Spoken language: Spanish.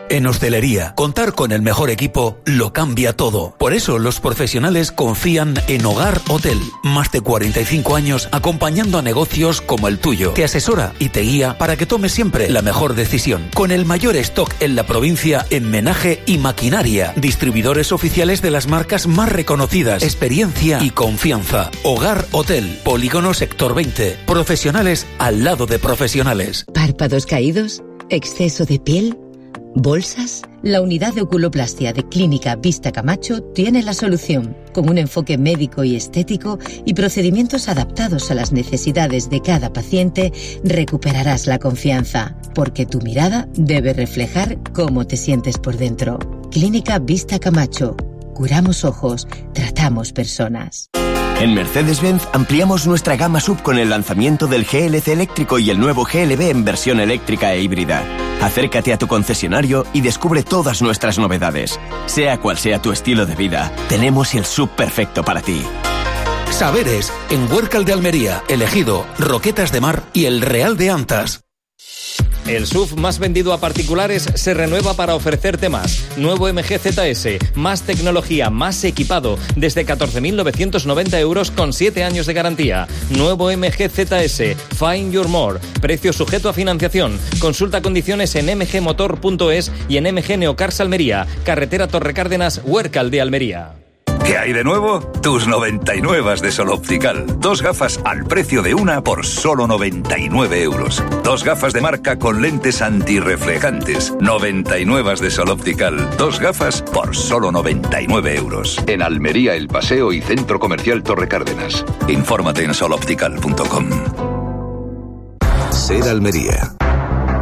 En hostelería, contar con el mejor equipo lo cambia todo. Por eso los profesionales confían en Hogar Hotel. Más de 45 años acompañando a negocios como el tuyo. Te asesora y te guía para que tomes siempre la mejor decisión. Con el mayor stock en la provincia en menaje y maquinaria. Distribuidores oficiales de las marcas más reconocidas. Experiencia y confianza. Hogar Hotel. Polígono Sector 20. Profesionales al lado de profesionales. ¿Párpados caídos? ¿Exceso de piel? ¿Bolsas? La unidad de oculoplastia de Clínica Vista Camacho tiene la solución. Con un enfoque médico y estético y procedimientos adaptados a las necesidades de cada paciente, recuperarás la confianza, porque tu mirada debe reflejar cómo te sientes por dentro. Clínica Vista Camacho. Curamos ojos, tratamos personas. En Mercedes-Benz ampliamos nuestra gama SUV con el lanzamiento del GLC eléctrico y el nuevo GLB en versión eléctrica e híbrida. Acércate a tu concesionario y descubre todas nuestras novedades. Sea cual sea tu estilo de vida, tenemos el SUV perfecto para ti. Saberes en Huércal de Almería, Elegido, Roquetas de Mar y El Real de Antas. El SUV más vendido a particulares se renueva para ofrecerte más. Nuevo MG ZS, más tecnología, más equipado, desde 14.990 euros con 7 años de garantía. Nuevo MG ZS, Find Your More, precio sujeto a financiación. Consulta condiciones en mgmotor.es y en MG Neocars Almería, carretera Torrecárdenas, Huércal de Almería. ¿Qué hay de nuevo? Tus 99 de Sol Optical. 2 gafas al precio de una por solo 99 euros. 2 gafas de marca con lentes antirreflejantes. 99 de Sol Optical. 2 gafas por solo 99 euros. En Almería, El Paseo y Centro Comercial Torrecárdenas. Infórmate en soloptical.com. Ser Almería.